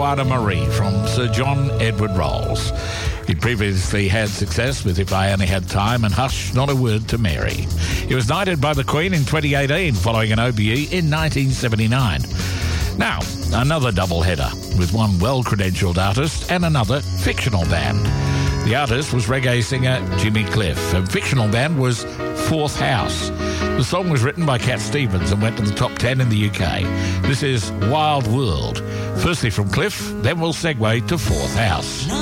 Joanna Marie from Sir John Edward Rolls. He previously had success with If I Only Had Time and Hush, Not a Word to Mary. He was knighted by the Queen in 2018 following an OBE in 1979. Now, another doubleheader with one well-credentialed artist and another fictional band. The artist was reggae singer Jimmy Cliff, and fictional band was Fourth House. The song was written by Cat Stevens and went to the top 10 in the UK. This is Wild World. Firstly from Cliff, then we'll segue to Fourth House.